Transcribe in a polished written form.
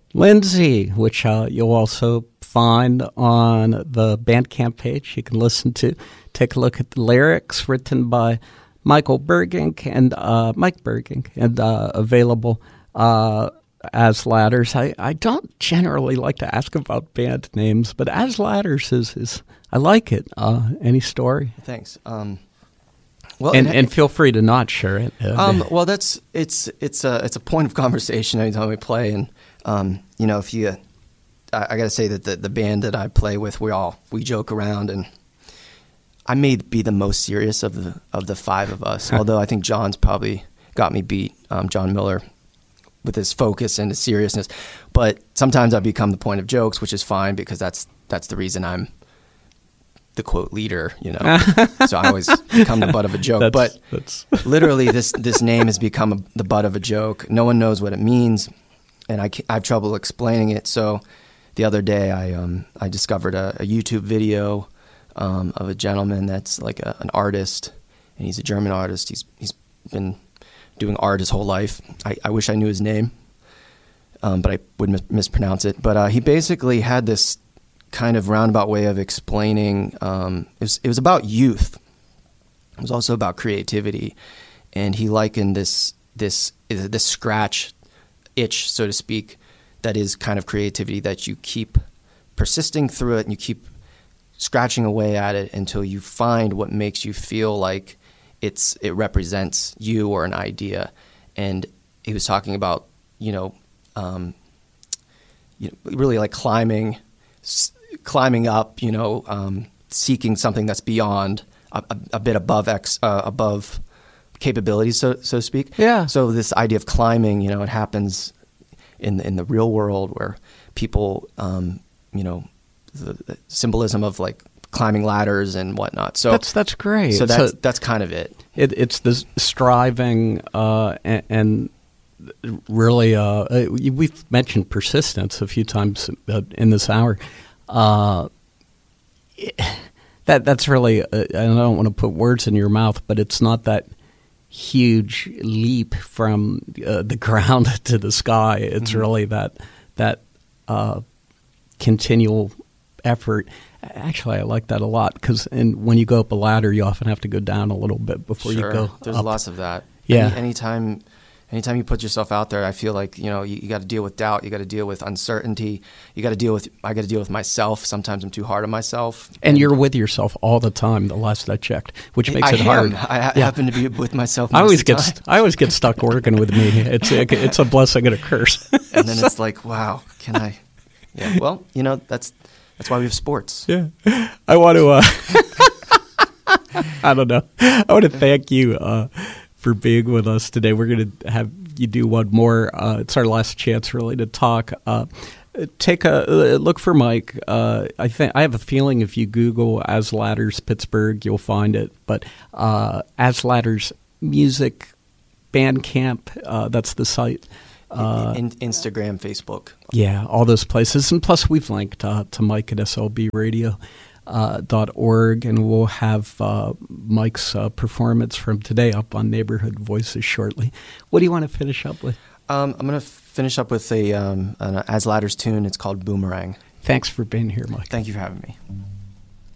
Lindsay, which you'll also find on the Bandcamp page. You can listen to, take a look at the lyrics written by Michael Bergink and Mike Bergink, and available as Ladders. I don't generally like to ask about band names, but As Ladders is I like it. Any story? Thanks. Well, and feel free to not share it. Well, it's a point of conversation anytime we play, and if you, I got to say that the band that I play with, we joke around, and I may be the most serious of the five of us. Although I think John's probably got me beat, John Miller, with his focus and his seriousness. But sometimes I become the point of jokes, which is fine because that's the reason I'm the quote leader, So I always become the butt of a joke. But literally, this name has become the butt of a joke. No one knows what it means, and I have trouble explaining it. So the other day, I discovered a YouTube video of a gentleman that's like an artist, and he's a German artist. He's been doing art his whole life. I wish I knew his name, but I would mispronounce it. But he basically had this kind of roundabout way of explaining. It was about youth. It was also about creativity, and he likened this scratch itch, so to speak, that is kind of creativity, that you keep persisting through it and you keep scratching away at it until you find what makes you feel like it represents you or an idea. And he was talking about really like climbing up, seeking something that's beyond a bit above capabilities, so to speak. Yeah. So this idea of climbing, it happens in the real world where people, the symbolism of like climbing ladders and whatnot. So that's great. So that's kind of it. It's the striving and really, we've mentioned persistence a few times in this hour. That's really, I don't want to put words in your mouth, but it's not that huge leap from the ground to the sky. It's really that continual effort. Actually, I like that a lot because when you go up a ladder, you often have to go down a little bit before you go There's up. lots of that. Yeah. Anytime you put yourself out there, I feel like, you got to deal with doubt. You got to deal with uncertainty. I got to deal with myself. Sometimes I'm too hard on myself. And you're with yourself all the time, the last I checked, which makes it hard. I happen to be with myself most I always of the time. I always get stuck working with me. It's a blessing and a curse. And then it's like, wow, can I? Yeah. Well, that's why we have sports. Yeah. I want to, I don't know. I want to thank you for being with us today. We're going to have you do one more. It's our last chance really to talk. Take a look for Mike. I have a feeling if you Google As Ladders Pittsburgh, you'll find it. But As Ladders Music Bandcamp, that's the site. Instagram, Facebook. Yeah, all those places. And plus we've linked to Mike at slbradio.org, and we'll have Mike's performance from today up on Neighborhood Voices shortly. What do you want to finish up with? I'm going to finish up with an As Ladders tune. It's called Boomerang. Thanks for being here, Mike. Thank you for having me.